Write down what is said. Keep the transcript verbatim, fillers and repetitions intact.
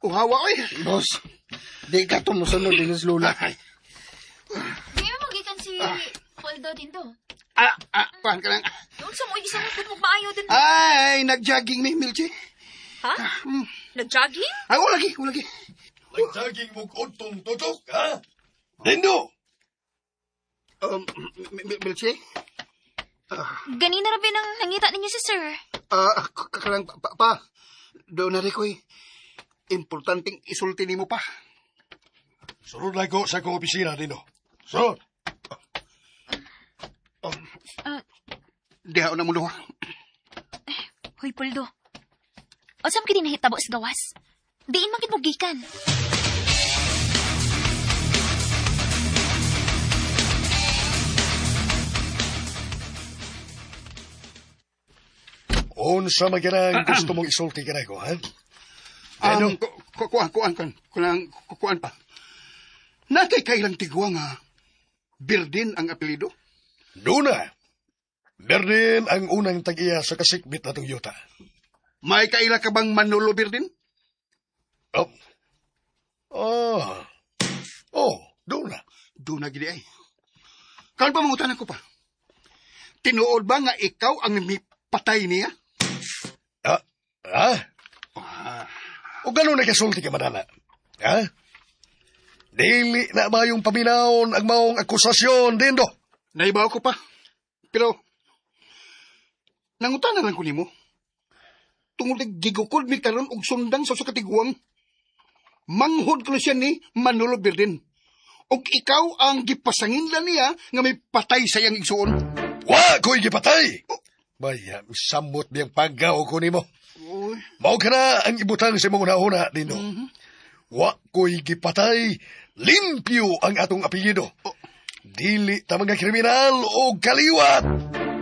uhawa, oy. Boss, di ka to musunod din sa lula. Di mo magikan si Poldo din to. Ah, ah, pahan ka lang. Noon sa mo, isang mo maayo din. Ay, nag-jogging mi, Milchi. Ha? Nag-jogging? Ay, wala lagi, wala lagi. Nag-jogging mo kontong tutok, ha? Dindo! Um, Milchi? Ganina rin ang nangita ninyo si sir. Ah, kakalang, pa, pa. Doon na rin ko'y importanteng isulti ni mo pa. Sunod lang ko sa akong opisina, Dindo. Sunod! Um, Uh, Diha na mo luha. Hoy, Poldo. O saan ka din nahitabo sa gawas? Diin makit mo gikan. Unsa maganang gusto mong isulti ka na ko, ha? Um, kuan, kuan, kuan, kuan, kuan pa. Natay kailang tigwa nga, Birdin ang apelido? Duna! Berdin ang unang tag-iya sa kasikbit na itong yuta. May kaila ka bang Manolo Birdin? Oh. Oh. Oh, Duna. Doon na gidi ay. Karon pa mangutan ko pa. Tinuod ba nga ikaw ang may patay niya? Ah? Ah? Ah, O gano'n nakasulti ka, madala? Ha? Dili na ba yung paminaon ang maong akusasyon, Dindo? naibaw ko pa. Pero, nangutan na lang ko nimo. Tungod kay gigukod mi karon og sundang sa katigwang. Manghod ko na siya ni Manolo Birdin. Og ikaw ang gipasangin lang niya nga may patay sa iyang igsuon. Wa ko'y gipatay! Baya, samot biyang paggaw ko nimo. Uy. Mao ka na ang ibutang sa mga una-una, Dindo. Mm-hmm. Wa ko'y gipatay, limpyo ang atong apelyido. Oh. Dili ta mga kriminal o kaliwat.